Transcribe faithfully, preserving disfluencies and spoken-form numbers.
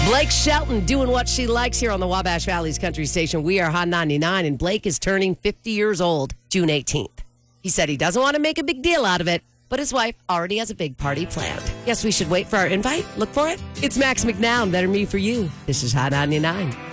Blake Shelton doing what she likes here on the Wabash Valley's Country Station. We are Hot ninety-nine, and Blake is turning fifty years old June eighteenth. He said he doesn't want to make a big deal out of it, but his wife already has a big party planned. Guess we should wait for our invite? Look for it? It's Max McNown, Better Me For You. This is Hot ninety-nine.